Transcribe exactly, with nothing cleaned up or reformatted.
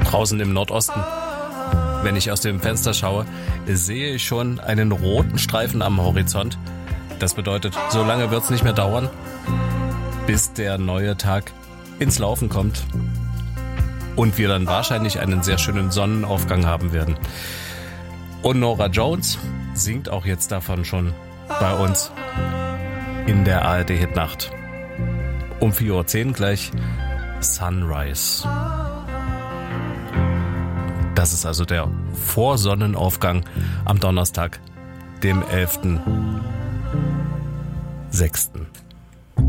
draußen im Nordosten. Wenn ich aus dem Fenster schaue, sehe ich schon einen roten Streifen am Horizont. Das bedeutet, so lange wird's nicht mehr dauern, bis der neue Tag ins Laufen kommt und wir dann wahrscheinlich einen sehr schönen Sonnenaufgang haben werden. Und Norah Jones singt auch jetzt davon schon bei uns in der A R D Hitnacht. Um vier Uhr zehn gleich Sunrise. Das ist also der Vorsonnenaufgang am Donnerstag, dem elften sechsten